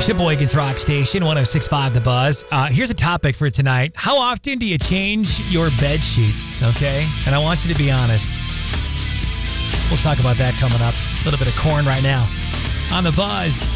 Sheboygan's Rock Station, 106.5 The Buzz. Here's a topic for tonight. How often do you change your bed sheets, okay? And I want you to be honest. We'll talk about that coming up. A little bit of corn right now on The Buzz.